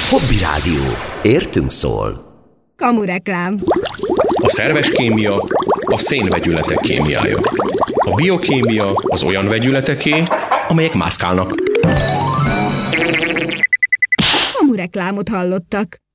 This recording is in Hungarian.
Hobby Rádió. Értünk szól. Kamureklám. A szerves kémia a szénvegyületek kémiája. A biokémia az olyan vegyületeké, amelyek mászkálnak. Kamureklámot hallottak.